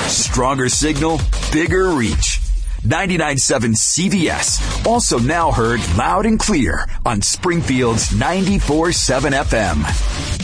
Stronger signal, bigger reach. 99.7 CBS. Also now heard loud and clear on Springfield's 94.7 FM.